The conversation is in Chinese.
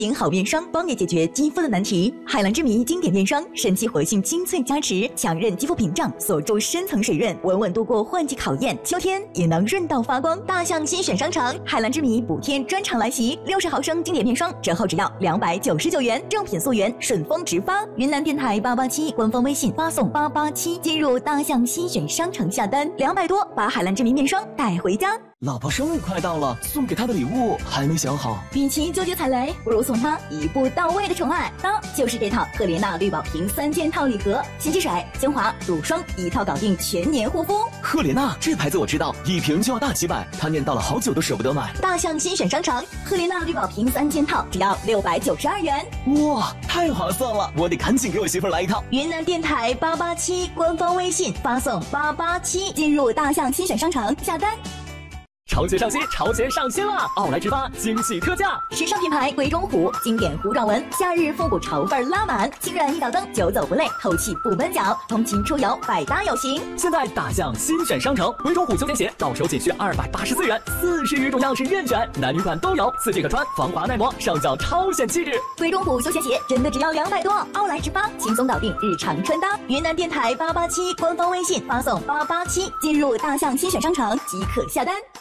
顶好面霜帮你解决肌肤的难题。海蓝之谜经典面霜，神奇活性精粹加持，强韧肌肤屏障，锁住深层水润，稳稳度过换季考验，秋天也能润到发光。大象新选商城，海蓝之谜补贴专场来袭，60毫升经典面霜折后只要299元，正品溯源，顺丰直发。云南电台887官方微信发送887，进入大象新选商城下单，200多把海蓝之谜面霜带回家。 老婆生日快到了，送给她的礼物还没想好。 与其纠结踩雷，不如送她一步到位的宠爱。那就是这套赫莲娜绿宝瓶3件套礼盒，洗洗水、精华、乳霜一套搞定全年护肤。 赫莲娜这牌子我知道，一瓶就要大几百，她念叨了好久都舍不得买。 大象新选商城，赫莲娜绿宝瓶3件套只要692元。 哇，太划算了，我得赶紧给我媳妇来一套。 云南电台887官方微信发送887，进入大象新选商城下单。 潮鞋上新，潮鞋上新了！奥莱直发惊喜特价， 时尚品牌鬼冢虎经典糊状纹，夏日复古潮范拉满，轻软一脚蹬，久走不累，透气不闷脚，通勤出游百搭有型。 现在大象新选商城，鬼冢虎休闲鞋到手仅需284元，40余种样式任选，男女款都有，4季可穿，防滑耐磨，上脚超显气质。 鬼冢虎休闲鞋真的只要200多，奥莱直发轻松搞定日常穿搭。云南电台887官方微信发送887，进入大象新选商城即可下单。